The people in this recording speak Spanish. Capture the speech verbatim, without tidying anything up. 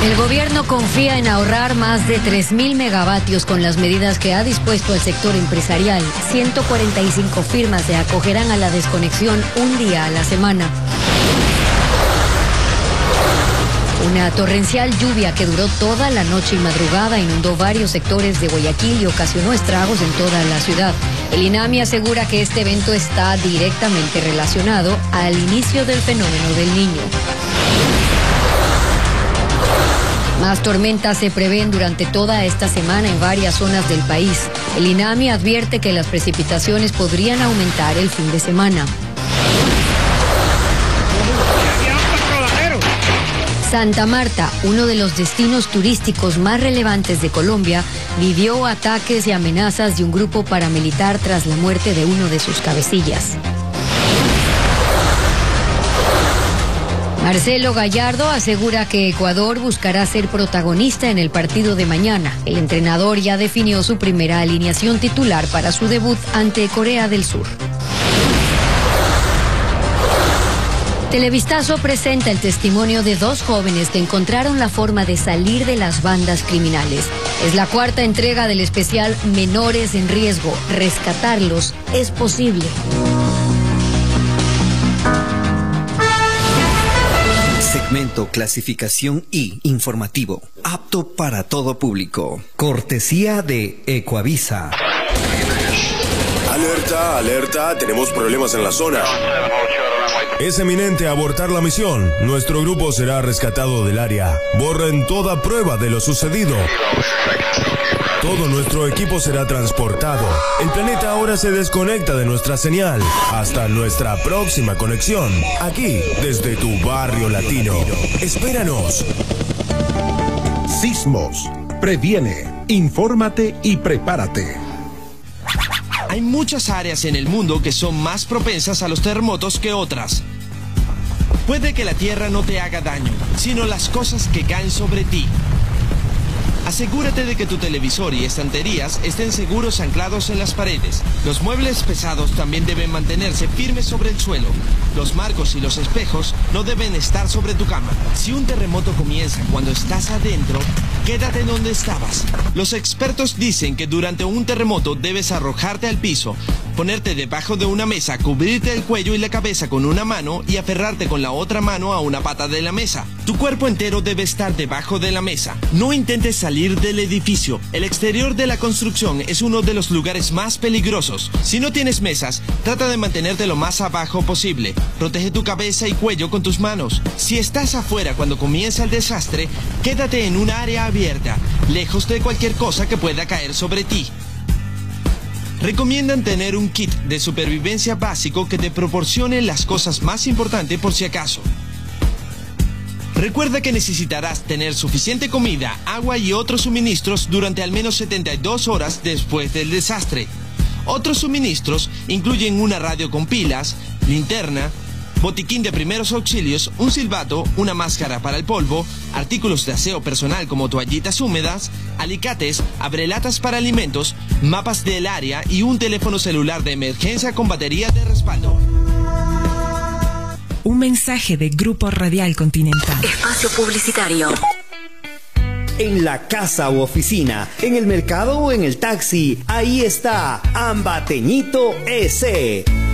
El gobierno confía en ahorrar más de tres mil megavatios con las medidas que ha dispuesto el sector empresarial. ciento cuarenta y cinco firmas se acogerán a la desconexión un día a la semana. Una torrencial lluvia que duró toda la noche y madrugada inundó varios sectores de Guayaquil y ocasionó estragos en toda la ciudad. El INAMI asegura que este evento está directamente relacionado al inicio del fenómeno del Niño. Más tormentas se prevén durante toda esta semana en varias zonas del país. El INAMI advierte que las precipitaciones podrían aumentar el fin de semana. Santa Marta, uno de los destinos turísticos más relevantes de Colombia, vivió ataques y amenazas de un grupo paramilitar tras la muerte de uno de sus cabecillas. Marcelo Gallardo asegura que Ecuador buscará ser protagonista en el partido de mañana. El entrenador ya definió su primera alineación titular para su debut ante Corea del Sur. Televistazo presenta el testimonio de dos jóvenes que encontraron la forma de salir de las bandas criminales. Es la cuarta entrega del especial Menores en Riesgo. Rescatarlos es posible. Segmento Clasificación I informativo, apto para todo público. Cortesía de Ecoavisa. Alerta, alerta, tenemos problemas en la zona. Es eminente abortar la misión. Nuestro grupo será rescatado del área. Borren toda prueba de lo sucedido. Todo nuestro equipo será transportado. El planeta ahora se desconecta de nuestra señal. Hasta nuestra próxima conexión. Aquí, desde tu barrio latino. Espéranos. Sismos. Previene, infórmate y prepárate. Hay muchas áreas en el mundo que son más propensas a los terremotos que otras. Puede que la tierra no te haga daño, sino las cosas que caen sobre ti. Asegúrate de que tu televisor y estanterías estén seguros anclados en las paredes. Los muebles pesados también deben mantenerse firmes sobre el suelo. Los marcos y los espejos no deben estar sobre tu cama. Si un terremoto comienza cuando estás adentro, quédate donde estabas. Los expertos dicen que durante un terremoto debes arrojarte al piso, ponerte debajo de una mesa, cubrirte el cuello y la cabeza con una mano y aferrarte con la otra mano a una pata de la mesa. Tu cuerpo entero debe estar debajo de la mesa. No intentes salir del edificio. El exterior de la construcción es uno de los lugares más peligrosos. Si no tienes mesas, trata de mantenerte lo más abajo posible. Protege tu cabeza y cuello con tus manos. Si estás afuera cuando comienza el desastre, quédate en un área abierta, lejos de cualquier cosa que pueda caer sobre ti. Recomiendan tener un kit de supervivencia básico que te proporcione las cosas más importantes por si acaso. Recuerda que necesitarás tener suficiente comida, agua y otros suministros durante al menos setenta y dos horas después del desastre. Otros suministros incluyen una radio con pilas, linterna, botiquín de primeros auxilios, un silbato, una máscara para el polvo, artículos de aseo personal como toallitas húmedas, alicates, abrelatas para alimentos, mapas del área y un teléfono celular de emergencia con batería de respaldo. Un mensaje de Grupo Radial Continental. Espacio publicitario. En la casa u oficina, en el mercado o en el taxi, ahí está Ambateñito S.